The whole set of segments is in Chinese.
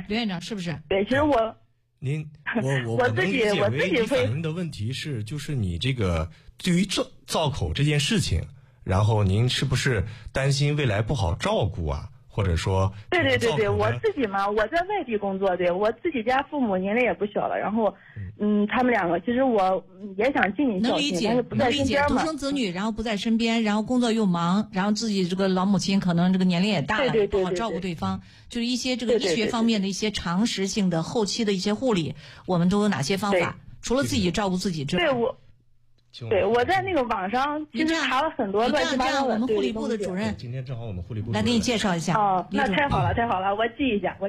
刘院长是不是？ 对，其实我能理解为你反映的问题是，就是你这个对于造口这件事情，然后您是不是担心未来不好照顾啊？或者说， 对，我自己嘛，我在外地工作，对我自己家父母年龄也不小了，然后，他们两个其实我也想尽你孝心，但是不在身边嘛。 独生子女，然后不在身边，然后工作又忙，然后自己这个老母亲可能这个年龄也大了，不好照顾对方，就是一些这个医学方面的一些常识性的后期的一些护理，我们都有哪些方法？除了自己照顾自己之外， 对，我在那个网上其实查了很多乱七八糟的。 我们护理部的主任今天正好我们护理部来给你介绍一下。 哦，那太好了，我记一下。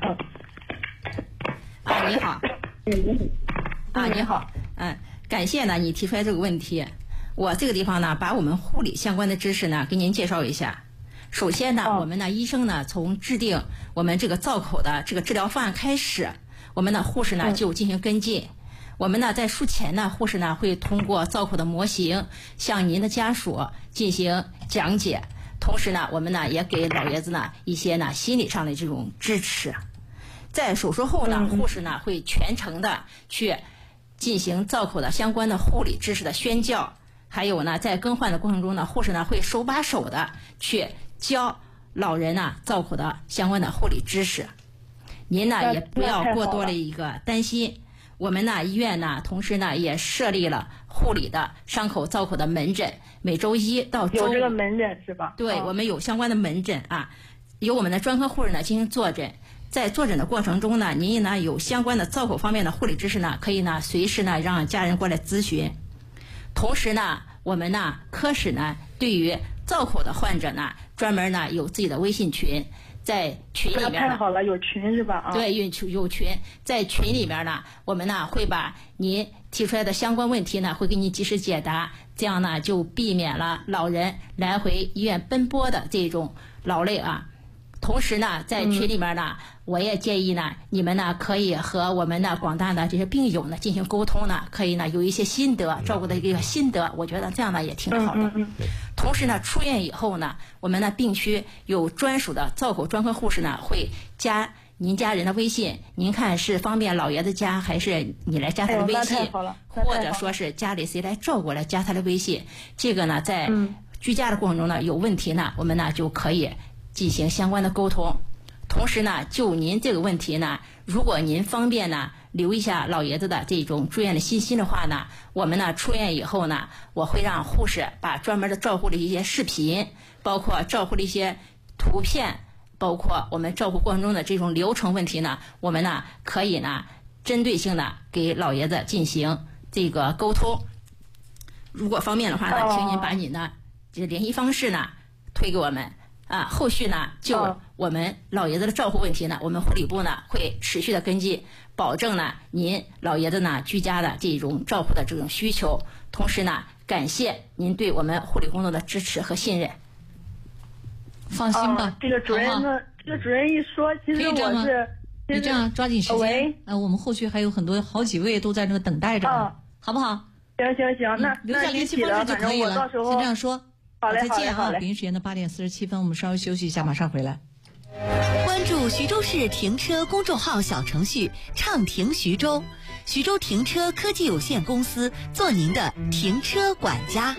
你好。你好。感谢呢你提出来这个问题。我这个地方呢，把我们护理相关的知识呢给您介绍一下。首先呢，我们呢医生呢从制定我们这个造口的这个治疗方案开始，我们的护士呢就进行跟进。我们呢在术前呢，护士呢会通过造口的模型向您的家属进行讲解，同时呢我们呢也给老爷子呢一些呢心理上的这种支持。在手术后呢，护士呢会全程的去进行造口的相关的护理知识的宣教，还有呢在更换的过程中呢，护士呢会手把手的去教老人呢造口的相关的护理知识。您呢也不要过多的一个担心。我们呢医院呢同时呢也设立了护理的伤口造口的门诊，每周一到周五有这个门诊是吧？ 对，我们有相关的门诊由我们的专科护士呢进行坐诊。在坐诊的过程中呢，您呢有相关的造口方面的护理知识呢，可以呢随时呢让家人过来咨询。同时呢，我们呢科室呢对于造口的患者呢专门呢有自己的微信群。在群里面呢， 太好了，有群是吧？ 对，有群，在群里面呢，我们呢会把您提出来的相关问题呢，会给你及时解答，这样呢就避免了老人来回医院奔波的这种劳累同时呢，在群里面呢，我也建议呢，你们呢可以和我们的广大的这些病友呢进行沟通呢，可以呢有一些心得，照顾的一个心得，我觉得这样呢也挺好的。同时呢，出院以后呢，我们的病区有专属的造口专科护士呢，会加您家人的微信，您看是方便老爷子加，还是你来加他的微信，或者说是家里谁来照顾来加他的微信？这个呢，在居家的过程中呢，有问题呢，我们呢就可以进行相关的沟通。同时呢，就您这个问题呢，如果您方便呢留一下老爷子的这种住院的信息的话呢，我们呢出院以后呢，我会让护士把专门的照护的一些视频，包括照护的一些图片，包括我们照护过程中的这种流程问题呢，我们呢可以呢针对性的给老爷子进行这个沟通。如果方便的话呢，请您把你的这联系方式呢推给我们。后续呢，就我们老爷子的照护问题呢，我们护理部呢会持续的跟进，保证呢您老爷子呢居家的这种照护的这种需求。同时呢，感谢您对我们护理工作的支持和信任。 放心吧， 这个主任一说，其实我是你这样抓紧时间。我们后续还有好几位都在那个等待着，好不好？ 行，那留下联系方式就可以了。 到时候先这样说。 好嘞， 再见北京时间的8点47分，我们稍微休息一下，马上回来。 关注徐州市停车公众号小程序畅停徐州，徐州停车科技有限公司做您的停车管家。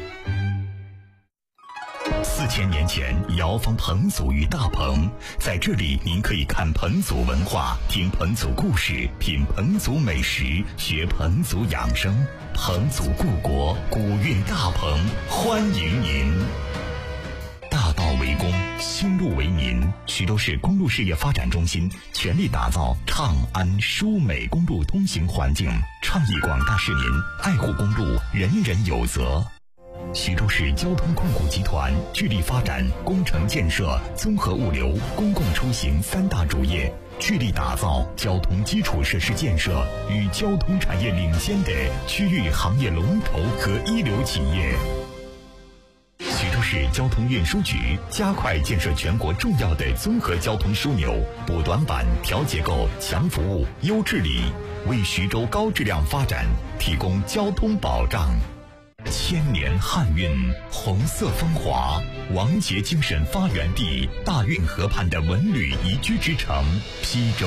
4000年前，瑶坊彭祖与大棚，在这里您可以看彭祖文化，听彭祖故事，品彭祖美食，学彭祖养生。彭祖故国，古韵大棚，欢迎您。大道为公，新路为民。徐州市公路事业发展中心全力打造畅安舒美公路通行环境，倡议广大市民爱护公路，人人有责。徐州市交通控股集团致力发展工程建设、综合物流、公共出行3大主业，致力打造交通基础设施建设与交通产业领先的区域行业龙头和一流企业。徐州市交通运输局加快建设全国重要的综合交通枢纽，补短板、调结构、强服务、优治理，为徐州高质量发展提供交通保障。千年汉韵，红色风华，王杰精神发源地，大运河畔的文旅宜居之城，邳州。